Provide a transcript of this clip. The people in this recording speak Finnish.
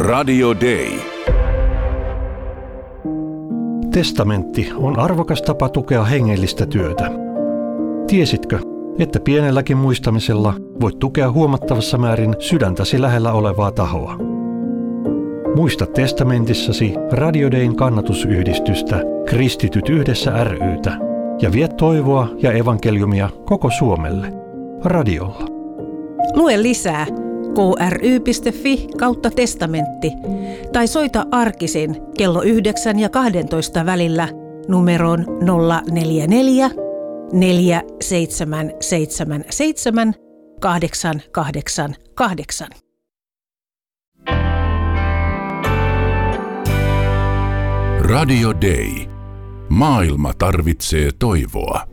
Radio Day. Testamentti on arvokas tapa tukea hengellistä työtä. Tiesitkö, että pienelläkin muistamisella voit tukea huomattavassa määrin sydäntäsi lähellä olevaa tahoa? Muista testamentissasi Radio Dayn kannatusyhdistystä Kristityt yhdessä ry:tä ja vie toivoa ja evankeliumia koko Suomelle radiolla. Lue lisää kry.fi/testamentti tai soita arkisin kello 9 ja 12 välillä numeroon 044 4777 888. Radio Day. Maailma tarvitsee toivoa.